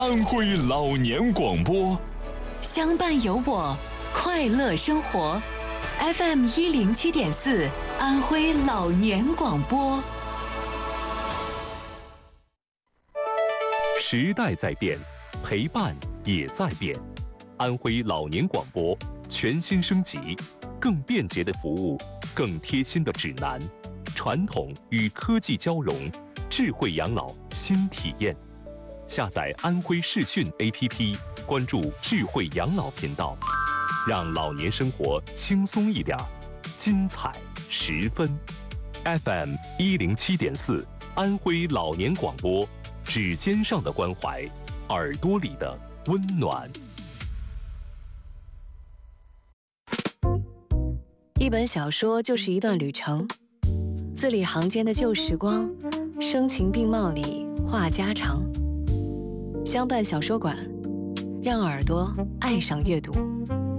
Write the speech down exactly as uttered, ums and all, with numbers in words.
安徽老年广播， 相伴有我，快乐生活。F M 一零七点四，安徽老年广播。 时代在变，陪伴也在变。安徽老年广播全新升级，更便捷的服务，更贴心的指南，传统与科技交融，智慧养老新体验。下载安徽视讯 A P P， 关注智慧养老频道，让老年生活轻松一点，精彩十分。F M 一零七点四，安徽老年广播，指尖上的关怀，耳朵里的温暖。 一本小说就是一段旅程，字里行间的旧时光，声情并茂里话家常。相伴小说馆，让耳朵爱上阅读。